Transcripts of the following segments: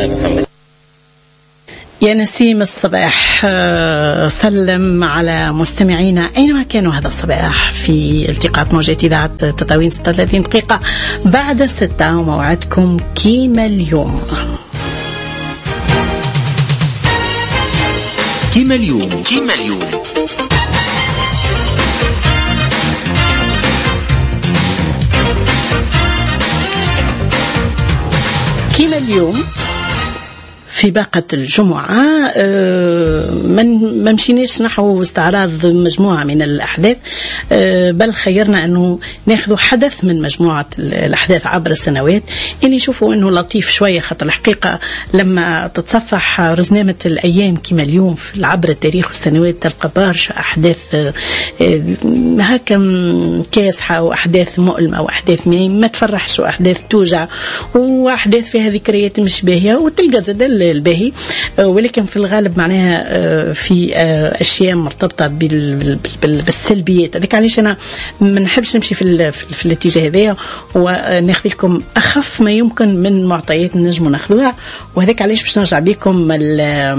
يا نسيم الصباح، سلم على مستمعينا أينما كانوا هذا الصباح في التقاط موجات إذاعة تطاوين 36 دقيقة بعد 6 وموعدكم كيما اليوم. كيما اليوم كيما اليوم كيما اليوم في باقة الجمعة ما مشيناش نحو استعراض مجموعة من الأحداث، بل خيرنا أنه ناخذ حدث من مجموعة الأحداث عبر السنوات اللي يشوفوا أنه لطيف شوية. خاطر الحقيقة لما تتصفح رزنامة الأيام كما اليوم في عبر التاريخ والسنوات تلقى برشا أحداث هكا كاسحة وأحداث مؤلمة وأحداث ما تفرحش وأحداث توجع وأحداث فيها ذكريات مش باهية وتلقى زاد الباهي، ولكن في الغالب معناها في أشياء مرتبطة بالسلبيات. هذاك علاش أنا ما نحبش نمشي في الاتجاه هذايا وناخذ لكم أخف ما يمكن من معطيات نجموا ناخذوها. وهذاك علاش باش نرجع بكم ال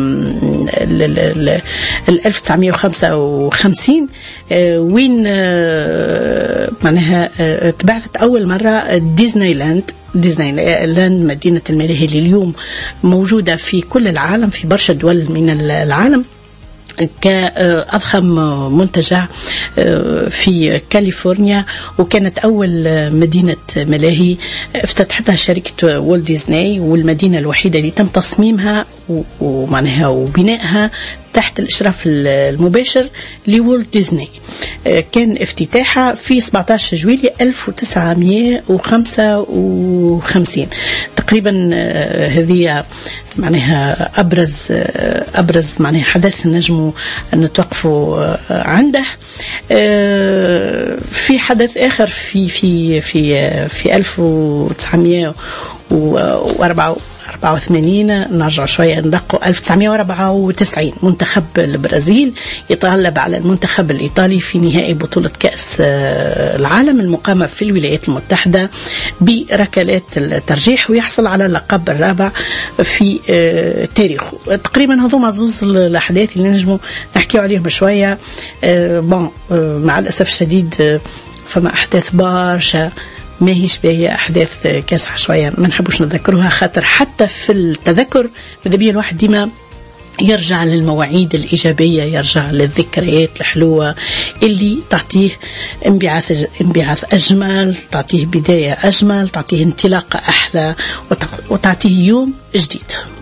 1955 وين معناها تبعثت أول مرة ديزني لاند مدينة الملاهي اللي اليوم موجودة في كل العالم في برشا دول من العالم كأضخم منتجع في كاليفورنيا، وكانت أول مدينة ملاهي افتتحتها شركة والت ديزني، والمدينة الوحيدة اللي تم تصميمها ومعناها وبنائها تحت الإشراف المباشر لوالت ديزني. كان افتتاحها في 17 جويلية 1955 تقريبا. هذه معناها أبرز معناها حدث نجموا نتوقفوا عنده. في حدث آخر في 1984 نرجع شوية ندقوا 1994 منتخب البرازيل يتغلب على المنتخب الإيطالي في نهائي بطولة كأس العالم المقامة في الولايات المتحدة بركلات الترجيح ويحصل على اللقب الرابع في تاريخه. تقريبا هذوما زوز الأحداث اللي نجموا نحكيو عليهم شوية. مع الأسف الشديد فما أحداث برشا ما هيش باهية، أحداث كاسحة شوية ما نحبوش نذكروها، خاطر حتى في التذكر ماذا بيا الواحد ديما يرجع للمواعيد الإيجابية، يرجع للذكريات الحلوة اللي تعطيه انبعاث أجمل، تعطيه بداية أجمل، تعطيه انطلاقة أحلى وتعطيه يوم جديد.